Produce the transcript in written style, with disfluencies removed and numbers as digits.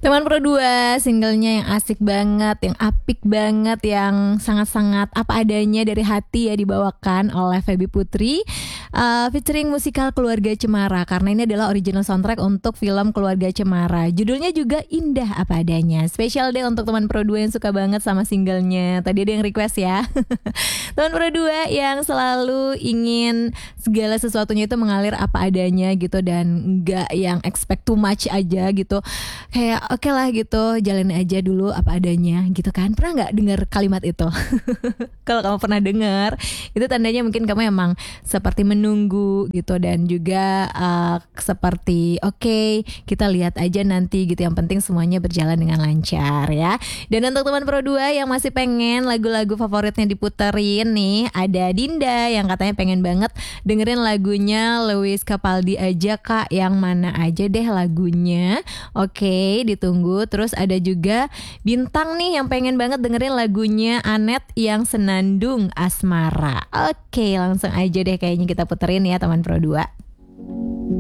Teman Pro 2, singlenya yang asik banget, yang apik banget, yang sangat-sangat apa adanya dari hati ya, dibawakan oleh Feby Putri, featuring musikal Keluarga Cemara. Karena ini adalah original soundtrack untuk film Keluarga Cemara. Judulnya juga indah apa adanya. Spesial deh untuk teman Pro 2 yang suka banget sama singlenya. Tadi ada yang request ya. Teman Pro 2 yang selalu ingin segala sesuatunya itu mengalir apa adanya gitu, dan nggak yang expect too much aja gitu. Kayak oke lah gitu, jalanin aja dulu apa adanya gitu kan. Pernah nggak dengar kalimat itu? Kalau kamu pernah dengar, itu tandanya mungkin kamu emang seperti menunggu gitu, dan juga seperti oke, kita lihat aja nanti gitu. Yang penting semuanya berjalan dengan lancar ya. Dan untuk teman Pro 2 yang masih pengen lagu-lagu favoritnya diputerin nih, ada Dinda yang katanya pengen banget dengerin lagunya Lewis Capaldi aja kak, yang mana aja deh lagunya. Oke, ditunggu. Terus ada juga Bintang nih yang pengen banget dengerin lagunya Anet yang Senandung Asmara. Oke, langsung aja deh kayaknya kita puterin ya teman Pro 2.